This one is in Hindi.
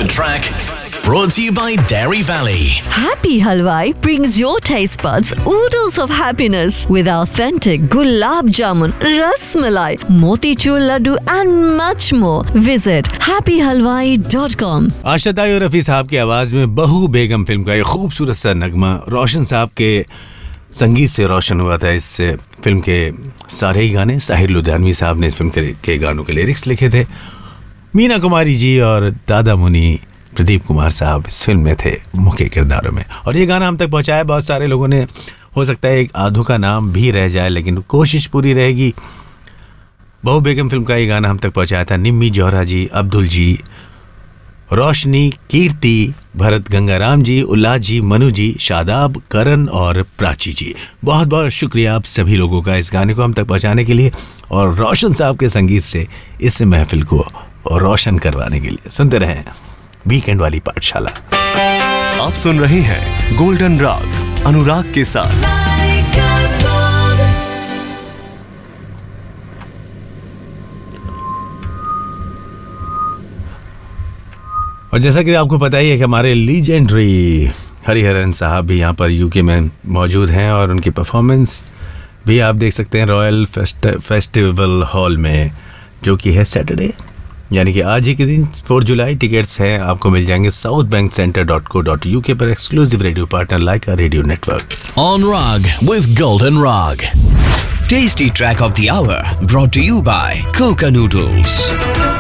The Track, brought to you by Dairy Valley. Happy Halwai brings your taste buds oodles of happiness with authentic gulab jamun, ras malai, motichur laddu and much more. Visit happyhalwai.com. आशा ताई और रफी साहब की आवाज में बहू बेगम फिल्म का ये खूबसूरत सा नगमा रोशन साहब के संगीत से रोशन हुआ था। इस फिल्म के सारे ही गाने साहिर लुधियानवी साहब ने इस फिल्म के गानों के लिरिक्स लिखे थे। मीना कुमारी जी और दादा मुनि प्रदीप कुमार साहब इस फिल्म में थे मुख्य किरदारों में। और ये गाना हम तक पहुंचाया बहुत सारे लोगों ने। हो सकता है एक आधों का नाम भी रह जाए, लेकिन कोशिश पूरी रहेगी। बहू बेगम फिल्म का ये गाना हम तक पहुंचाया था निम्मी जौहरा जी, अब्दुल जी, रोशनी, कीर्ति, भरत गंगाराम जी, उल्लास जी, मनु जी, शादाब, करण और प्राची जी। बहुत बहुत शुक्रिया आप सभी लोगों का इस गाने को हम तक पहुंचाने के लिए और रोशन साहब के संगीत से इस महफिल को रोशन करवाने के लिए। सुनते रहें वीकेंड वाली पाठशाला। आप सुन रहे हैं गोल्डन राग अनुराग के साथ। और जैसा कि आपको पता ही है कि हमारे लीजेंडरी हरिहरन साहब भी यहाँ पर यूके में मौजूद हैं और उनकी परफॉर्मेंस भी आप देख सकते हैं रॉयल फेस्टिवल हॉल में, जो कि है सैटरडे यानी कि आज ही के दिन 4 जुलाई। टिकट्स हैं आपको मिल जाएंगे southbankcenter.co.uk पर। Exclusive radio partner Lyca radio network. On Rag with Golden Rag. Tasty track of the hour brought to you by Coca Noodles.